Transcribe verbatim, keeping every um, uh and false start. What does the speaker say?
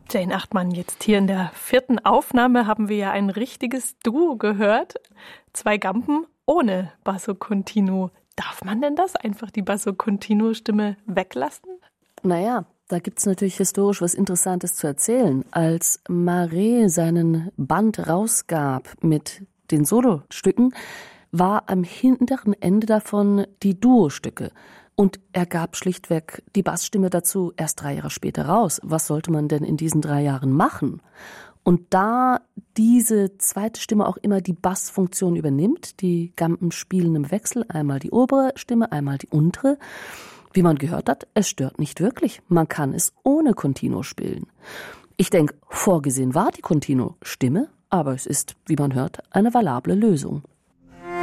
Jane Achtmann, jetzt hier in der vierten Aufnahme haben wir ja ein richtiges Duo gehört. Zwei Gampen ohne Basso Continuo. Darf man denn das? Einfach die Basso Continuo-Stimme weglassen? Naja, da gibt's natürlich historisch was Interessantes zu erzählen. Als Marais seinen Band rausgab mit den Solostücken, war am hinteren Ende davon die Duostücke. Und er gab schlichtweg die Bassstimme dazu erst drei Jahre später raus. Was sollte man denn in diesen drei Jahren machen? Und da diese zweite Stimme auch immer die Bassfunktion übernimmt, die Gampen spielen im Wechsel, einmal die obere Stimme, einmal die untere. Wie man gehört hat, es stört nicht wirklich. Man kann es ohne Continuo spielen. Ich denke, vorgesehen war die Continuo-Stimme, aber es ist, wie man hört, eine valable Lösung.